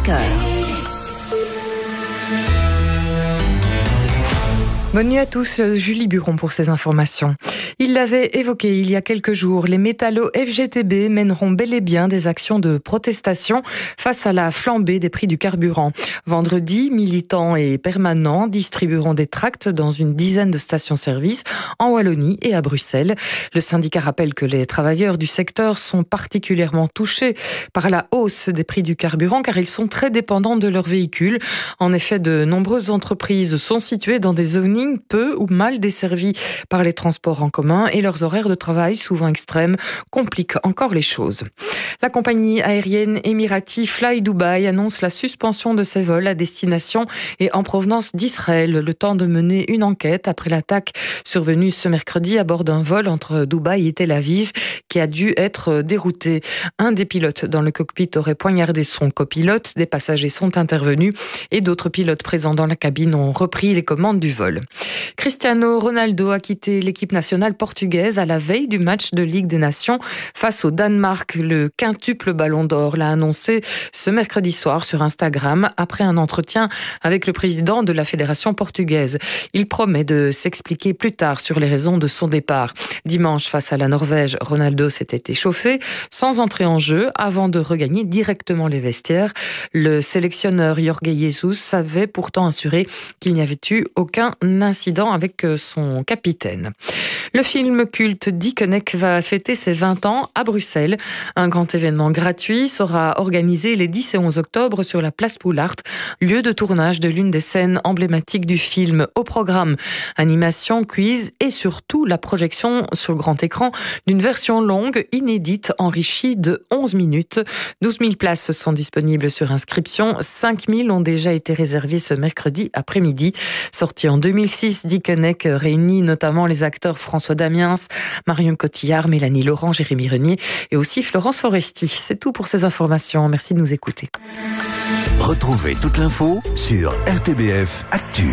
17h. Bonne nuit à tous, Julie Buron pour ces informations. Il l'avait évoqué il y a quelques jours, les métallos FGTB mèneront bel et bien des actions de protestation face à la flambée des prix du carburant. Vendredi, militants et permanents distribueront des tracts dans une dizaine de stations-service en Wallonie et à Bruxelles. Le syndicat rappelle que les travailleurs du secteur sont particulièrement touchés par la hausse des prix du carburant car ils sont très dépendants de leurs véhicules. En effet, de nombreuses entreprises sont situées dans des zones peu ou mal desservis par les transports en commun et leurs horaires de travail, souvent extrêmes, compliquent encore les choses. La compagnie aérienne Emirati Fly Dubai annonce la suspension de ses vols à destination et en provenance d'Israël, le temps de mener une enquête après l'attaque survenue ce mercredi à bord d'un vol entre Dubaï et Tel Aviv qui a dû être dérouté. Un des pilotes dans le cockpit aurait poignardé son copilote, des passagers sont intervenus et d'autres pilotes présents dans la cabine ont repris les commandes du vol. Cristiano Ronaldo a quitté l'équipe nationale portugaise à la veille du match de Ligue des Nations face au Danemark. Le quintuple Ballon d'Or l'a annoncé ce mercredi soir sur Instagram après un entretien avec le président de la Fédération portugaise. Il promet de s'expliquer plus tard sur les raisons de son départ. Dimanche, face à la Norvège, Ronaldo s'était échauffé sans entrer en jeu avant de regagner directement les vestiaires. Le sélectionneur Jorge Jesus avait pourtant assuré qu'il n'y avait eu aucun incident avec son capitaine. Le film culte Dickeneck va fêter ses 20 ans à Bruxelles. Un grand événement gratuit sera organisé les 10 et 11 octobre sur la place Poulart, lieu de tournage de l'une des scènes emblématiques du film. Au programme, animation, quiz et surtout la projection sur grand écran d'une version longue, inédite, enrichie de 11 minutes. 12 000 places sont disponibles sur inscription. 5 000 ont déjà été réservées ce mercredi après-midi. Sorti en 2006, Dickeneck réunit notamment les acteurs François Damiens, Marion Cotillard, Mélanie Laurent, Jérémy Renier et aussi Florence Foresti. C'est tout pour ces informations. Merci de nous écouter. Retrouvez toute l'info sur RTBF Actu.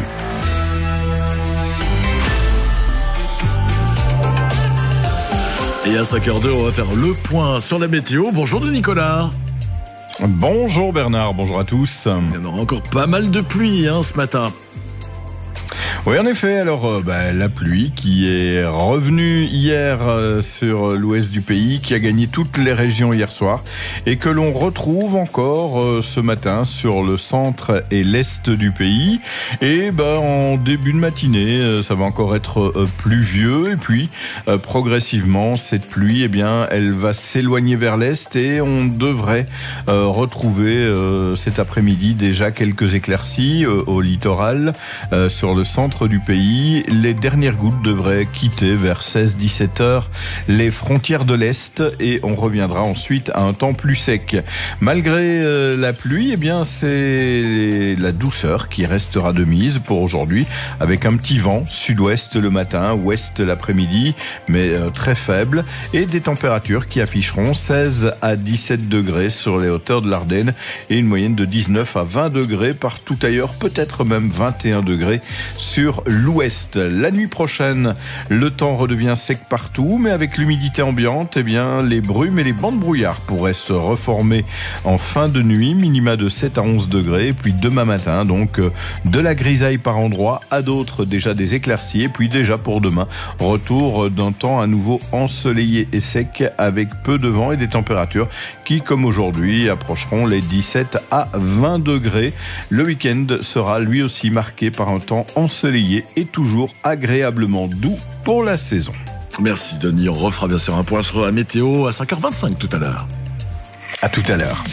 Et à 5h02, on va faire le point sur la météo. Bonjour de Nicolas. Bonjour Bernard, bonjour à tous. Il y en aura encore pas mal de pluie ce matin. Oui, en effet, alors la pluie qui est revenue hier sur l'ouest du pays, qui a gagné toutes les régions hier soir et que l'on retrouve encore ce matin sur le centre et l'est du pays. Et en début de matinée, ça va encore être pluvieux et puis progressivement, cette pluie, elle va s'éloigner vers l'est et on devrait retrouver cet après-midi déjà quelques éclaircies au littoral sur le centre du pays. Les dernières gouttes devraient quitter vers 16-17 heures les frontières de l'Est et on reviendra ensuite à un temps plus sec. Malgré la pluie, c'est la douceur qui restera de mise pour aujourd'hui avec un petit vent sud-ouest le matin, ouest l'après-midi, mais très faible et des températures qui afficheront 16 à 17 degrés sur les hauteurs de l'Ardenne et une moyenne de 19 à 20 degrés partout ailleurs, peut-être même 21 degrés sur l'ouest. La nuit prochaine, le temps redevient sec partout, mais avec l'humidité ambiante, les brumes et les bancs de brouillard pourraient se reformer en fin de nuit, minima de 7 à 11 degrés. Et puis demain matin, donc de la grisaille par endroits, à d'autres déjà des éclaircies. Et puis déjà pour demain, retour d'un temps à nouveau ensoleillé et sec avec peu de vent et des températures qui, comme aujourd'hui, approcheront les 17 à 20 degrés. Le week-end sera lui aussi marqué par un temps ensoleillé et toujours agréablement doux pour la saison. Merci Denis, on refera bien sûr un point sur la météo à 5h25 tout à l'heure. À tout à l'heure.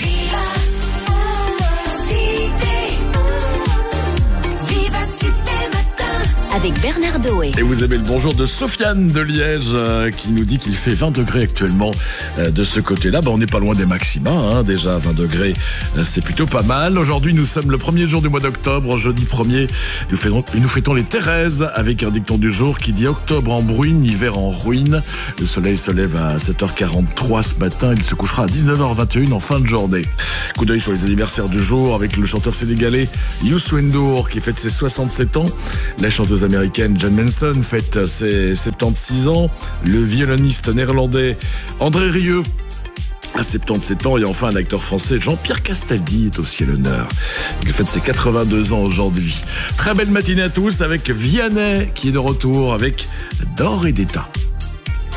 Avec Bernard Doé. Et vous avez le bonjour de Sofiane de Liège qui nous dit qu'il fait 20 degrés actuellement de ce côté-là. On n'est pas loin des maxima, déjà 20 degrés, c'est plutôt pas mal. Aujourd'hui, nous sommes le premier jour du mois d'octobre, jeudi 1er. Nous fêtons les Thérèses avec un dicton du jour qui dit octobre en bruine, hiver en ruine. Le soleil se lève à 7h43 ce matin, il se couchera à 19h21 en fin de journée. Coup d'œil sur les anniversaires du jour avec le chanteur sénégalais Youssou N'Dour qui fête ses 67 ans. La chanteuse américaine Jen Manson fête ses 76 ans. Le violoniste néerlandais André Rieu à 77 ans. Et enfin, un acteur français, Jean-Pierre Castaldi, est aussi à l'honneur. Il fête ses 82 ans aujourd'hui. Très belle matinée à tous avec Vianney qui est de retour avec D'or et d'état.